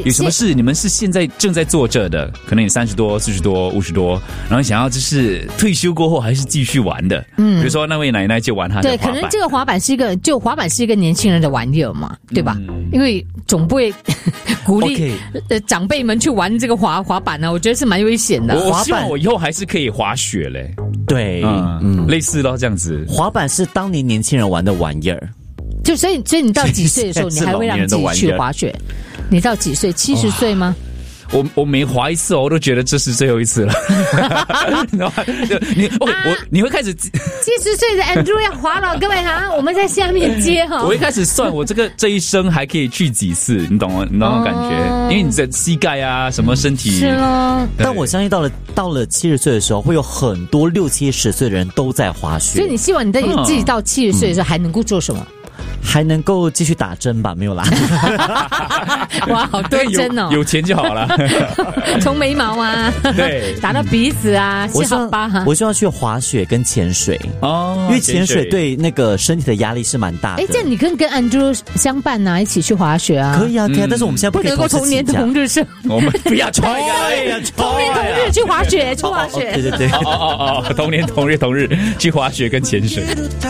有什么事你们是现在正在做着的？可能你30多、40多、50多，然后想要就是退休过后还是继续玩的。比如说那位奶奶就玩她的滑板。 对，可能这个滑板是一个年轻人的玩意儿嘛，对吧？因为总不会鼓励长辈们去玩这个滑板呢，我觉得是蛮危险的。 我希望我以后还是可以滑雪嘞。 对， 类似咯这样子。 滑板是当年年轻人玩的玩意儿。 就所以你到几岁的时候，你还会让自己去滑雪？你到几岁？70岁吗？ 我每滑一次我都觉得这是最后一次了。你会开始 70岁的 Andrew 要滑了，各位哈，我们在下面接哈。 我会开始算我这一生还可以去几次，你懂吗？你懂那种感觉？因为你的膝盖啊，什么身体是咯。 但我相信到了70岁的时候，会有很多60、70岁的人都在滑雪。 所以你希望你自己到70岁的时候还能够做什么？ 还能够继续打针吧？没有啦。 哇，好多针哦！ 有钱就好了。 从眉毛啊， 对， 打到鼻子啊， 我希望去滑雪跟潜水哦，因为潜水对那个身体的压力是蛮大的。 这样你可以跟 Andrew 相伴啊，一起去滑雪啊。 可以啊，可以啊，但是我们现在不能够同年同日生。 我们不要冲呀，同年同日去滑雪，去滑雪。 对对对， 同年同日去滑雪跟潜水。